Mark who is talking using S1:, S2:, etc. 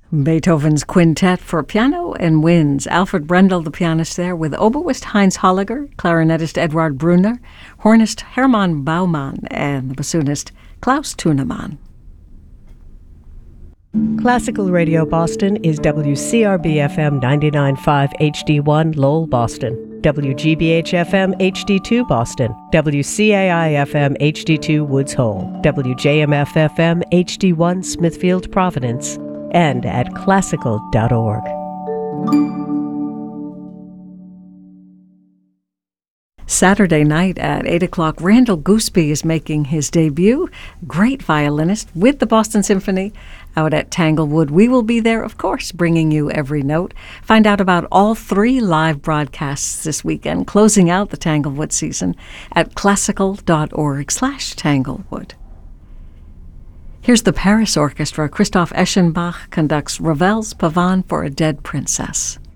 S1: Beethoven's Quintet for piano and winds. Alfred Brendel, the pianist there, with oboist Heinz Holliger, clarinetist Eduard Brunner, hornist Hermann Baumann, and the bassoonist Klaus Tunemann.
S2: Classical Radio Boston is WCRB-FM 99.5 HD1 Lowell, Boston, WGBH-FM HD2 Boston, WCAI-FM HD2 Woods Hole, WJMF-FM HD1 Smithfield, Providence, and at classical.org.
S1: Saturday night at 8 o'clock, Randall Gooseby is making his debut. Great violinist with the Boston Symphony out at Tanglewood. We will be there, of course, bringing you every note. Find out about all 3 live broadcasts this weekend, closing out the Tanglewood season at classical.org/Tanglewood. Here's the Paris Orchestra. Christoph Eschenbach conducts Ravel's Pavane for a Dead Princess.